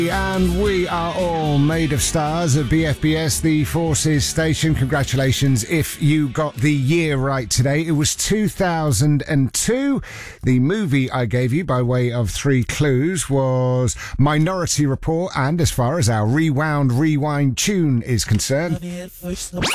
And we are all made of stars at BFBS, the Forces station. Congratulations if you got the year right today. It was 2002. The movie I gave you by way of 3 clues was Minority Report, and as far as our rewind tune is concerned,